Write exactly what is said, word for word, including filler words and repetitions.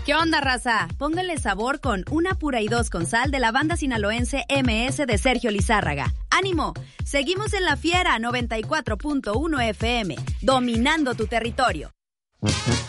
¿Qué onda, raza? Pónganle sabor con Una Pura y Dos con Sal de la banda sinaloense M S de Sergio Lizárraga. ¡Ánimo! Seguimos en La Fiera noventa y cuatro punto uno F M, dominando tu territorio.